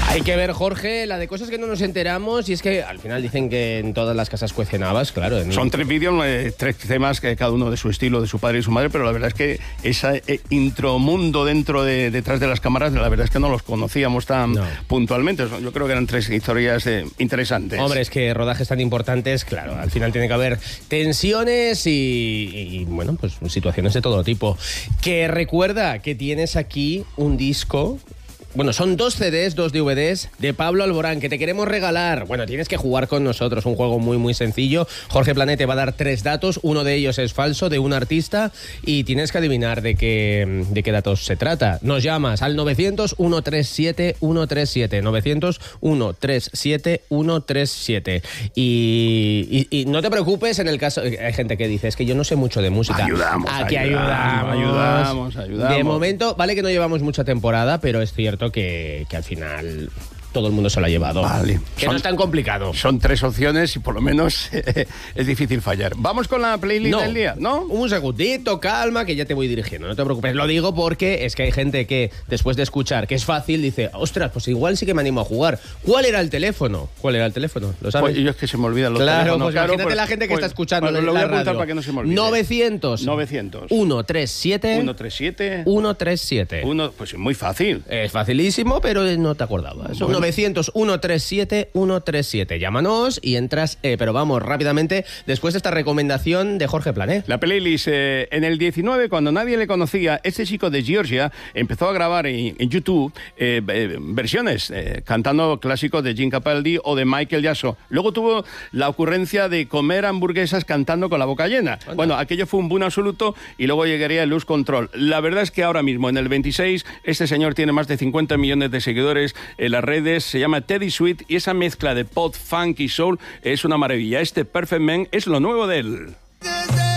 Hay que ver, Jorge, la de cosas que no nos enteramos, y es que al final dicen que en todas las casas cuecen habas, claro. Son 3 vídeos, 3 temas, que cada uno de su estilo, de su padre y su madre, pero la verdad es que ese intromundo detrás de las cámaras, la verdad es que no los conocíamos tan puntualmente. Yo creo que eran 3 historias interesantes. Hombre, es que rodajes tan importantes, claro, al final tiene que haber tensiones y bueno, pues situaciones de todo tipo. Que recuerda que tienes aquí un disco. Bueno, son 2 CDs, 2 DVDs de Pablo Alborán, que te queremos regalar. Bueno, tienes que jugar con nosotros, un juego muy, muy sencillo. Jorge Planet te va a dar 3 datos, uno de ellos es falso, de un artista, y tienes que adivinar de qué datos se trata. Nos llamas al 900-137-137, 900-137-137. Y no te preocupes en el caso... Hay gente que dice, es que yo no sé mucho de música. Ayudamos. De momento, vale que no llevamos mucha temporada, pero es cierto que al final todo el mundo se lo ha llevado. Vale. Que no es tan complicado. Son 3 opciones y por lo menos es difícil fallar. ¿Vamos con la playlist del día? ¿No? Un segundito, calma, que ya te voy dirigiendo, no te preocupes. Lo digo porque es que hay gente que después de escuchar que es fácil dice, ostras, pues igual sí que me animo a jugar. ¿Cuál era el teléfono? ¿Lo sabes? Pues yo es que se me olvidan los teléfonos. Claro, pues imagínate la gente que está escuchando lo voy a apuntar para que no se me olvide. 900 137 137. Pues es muy fácil. Es facilísimo, pero no te acordabas. Bueno. 900-137-137. Llámanos y entras, pero vamos, rápidamente, después de esta recomendación de Jorge Planet. La playlist, en el 19, cuando nadie le conocía, este chico de Georgia empezó a grabar en YouTube versiones, cantando clásicos de Jim Capaldi o de Michael Jackson. Luego tuvo la ocurrencia de comer hamburguesas cantando con la boca llena. Anda. Bueno, aquello fue un boom absoluto y luego llegaría el Lose Control. La verdad es que ahora mismo, en el 26, este señor tiene más de 50 millones de seguidores en las redes, se llama Teddy Sweet y esa mezcla de pop, funk y soul es una maravilla. Este Perfect Man es lo nuevo de él.